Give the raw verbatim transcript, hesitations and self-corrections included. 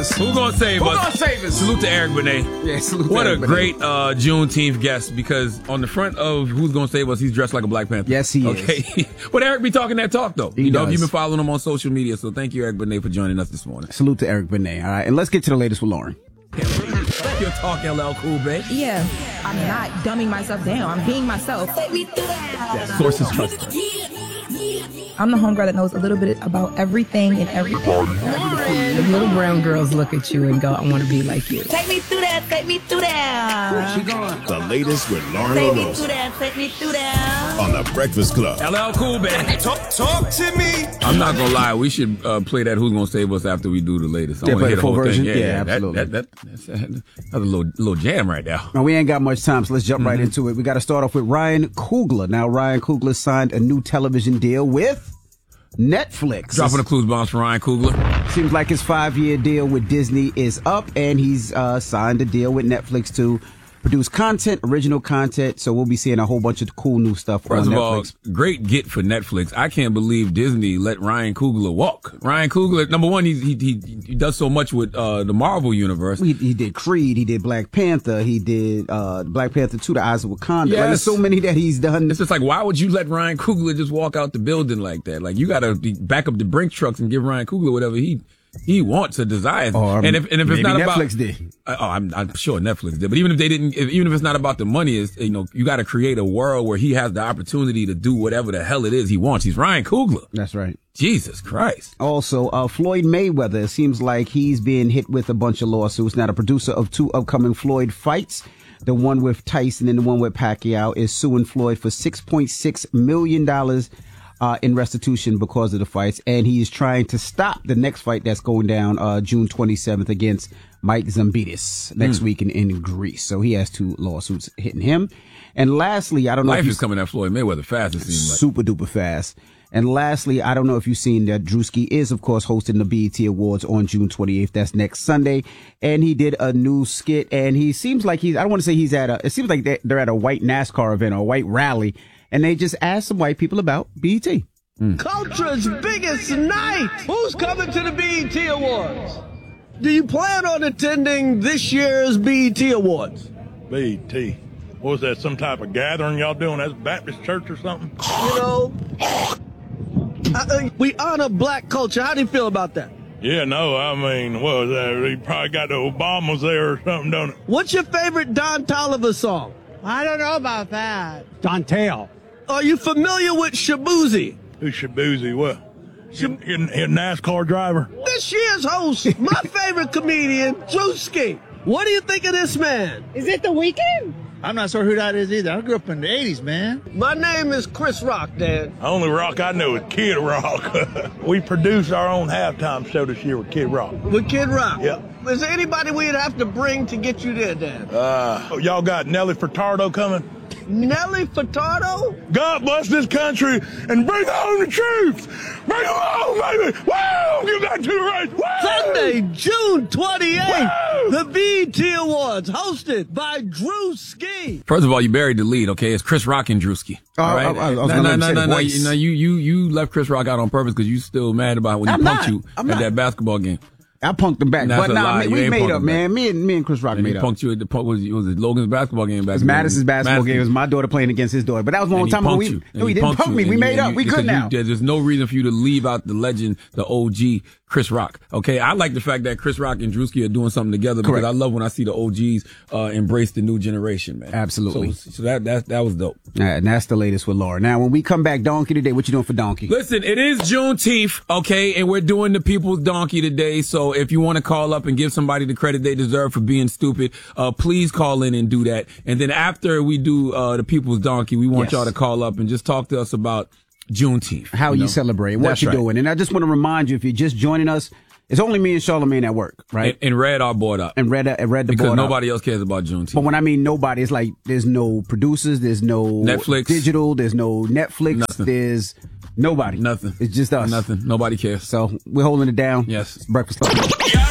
Who gonna save Who us? gonna save us? Salute to Eric Benet. Yeah, salute What to a Eric great uh, Juneteenth guest, because on the front of Who's Gonna Save Us, he's dressed like a Black Panther. Yes, he okay. is. Okay. But Eric be talking that talk, though. He you know, does. if you've been following him on social media. So thank you, Eric Benet, for joining us this morning. Salute to Eric Benet. All right, and let's get to the latest with Lauren. Your talk, L L Cool, babe. Yeah, I'm not dumbing myself down. I'm being myself. Yeah, sources trust. I'm the homegirl that knows a little bit about everything and everything. The little brown girls look at you and go, I want to be like you. Take me through that, take me through that. Where's she going? The latest with Lauren Take me LaRosa through that, take me through that. on The Breakfast Club. L L Cool, babe. Talk, talk to me. I'm not gonna lie. We should uh, play that Who's Gonna Save Us after we do the latest. I Yeah, want to play hear the the full whole version? thing. Yeah, Yeah, that, absolutely. That, that, that's, that's a little, little jam right now. Now, we ain't got much time, so let's jump Mm-hmm. right into it. We got to start off with Ryan Coogler. Now, Ryan Coogler signed a new television deal with Netflix. Dropping the clues bombs for Ryan Coogler. Seems like his five-year deal with Disney is up, and he's uh, signed a deal with Netflix to produce content, original content. So we'll be seeing a whole bunch of cool new stuff First on of Netflix. all, great get for Netflix. I can't believe Disney let Ryan Coogler walk. Ryan Coogler, number one, he he he, he does so much with uh, the Marvel universe. He, he did Creed, he did Black Panther, he did uh, Black Panther two, The Eyes of Wakanda. Yes. Like, there's so many that he's done. It's just like, why would you let Ryan Coogler just walk out the building like that? Like, you got to back up the Brinks trucks and give Ryan Coogler whatever he he wants or desires. Or and if and if it's maybe not Netflix about, did. Uh, oh, I'm I'm sure Netflix did. But even if they didn't, if, even if it's not about the money, is you know, you got to create a world where he has the opportunity to do whatever the hell it is he wants. He's Ryan Coogler. That's right. Jesus Christ. Also, uh, Floyd Mayweather, it seems like he's being hit with a bunch of lawsuits. Now, the producer of two upcoming Floyd fights, the one with Tyson and the one with Pacquiao, is suing Floyd for six point six million dollars uh, in restitution because of the fights. And he is trying to stop the next fight that's going down uh, June twenty-seventh against Mike Zambitis next Mm. week in, in Greece. So he has two lawsuits hitting him. And lastly, I don't know Life if you is coming at Floyd Mayweather fast, it seems like. super duper fast. And lastly, I don't know if you've seen that Drewski is, of course, hosting the B E T Awards on June twenty-eighth. That's next Sunday. And he did a new skit, and he seems like he's, I don't want to say he's at a, it seems like they're, they're at a white NASCAR event or a white rally, and they just asked some white people about B E T. Mm. Culture's biggest night. Who's coming to the B E T Awards? Do you plan on attending this year's B E T Awards? B E T. What was that, some type of gathering y'all doing? That's Baptist church or something? You know, I, uh, we honor black culture. How do you feel about that? Yeah, no, I mean, what was that? He probably got the Obamas there or something, don't it? What's your favorite Don Toliver song? I don't know about that. Don Tale. Are you familiar with Shabuzi? Who's Shabuzi? What? He a NASCAR driver? This year's host, my favorite comedian, Drewski. What do you think of this man? Is it The Weeknd? I'm not sure who that is either. I grew up in the eighties, man. My name is Chris Rock, Dad. The only rock I know is Kid Rock. We produced our own halftime show this year with Kid Rock. With Kid Rock? Yep. Is there anybody we'd have to bring to get you there, Dad? Uh, y'all got Nelly Furtado coming? Nelly Furtado? God bless this country and bring home the troops! Bring them home, baby! Woo! Give that to the right! Woo! Sunday, June twenty-eighth, Woo! the B E T Awards, hosted by Drewski. First of all, you buried the lead, okay? It's Chris Rock and Drewski. Oh, All right? I- I- I was no, gonna no, let him no, say no, the no. voice. You, know, you, you, you left Chris Rock out on purpose because you still mad about when you I'm punked not. you I'm at not. that basketball game. I punked him back. That's But a nah, lie. man, You we ain't made punked up, him back. man. Me and, me and Chris Rock And made he up. punked you at the was, was it Logan's basketball game back It was in- Madison's basketball game. It was my daughter playing against his daughter. But that was a long And he time ago. punked We, you. no, And he didn't punked punk you. me. And We you- made and up. you- We because good you- now. there- There's no reason for you to leave out the legend, the O G, Chris Rock. Okay, I like the fact that Chris Rock and Drewski are doing something together because Correct. I love when I see the O Gs uh, embrace the new generation, man. Absolutely. So, so that that that was dope. All right, and that's the latest with Laura. Now, when we come back, Donkey today, what you doing for Donkey? Listen, it is Juneteenth, okay, and we're doing the People's Donkey today. So if you want to call up and give somebody the credit they deserve for being stupid, uh, please call in and do that. And then after we do uh, the People's Donkey, we want Yes. y'all to call up and just talk to us about Juneteenth. How you, know? celebrate, what That's you're right. doing. And I just want to remind you, if you're just joining us, it's only me and Charlamagne at work, right? And, and Red are board up. And Red, uh, Red the because board up. nobody else cares about Juneteenth. But when I mean nobody, it's like there's no producers, there's no Netflix. digital, there's no Netflix, Nothing. there's nobody. Nothing. It's just us. Nothing. Nobody cares. So we're holding it down. Yes. It's Breakfast Club. Y'all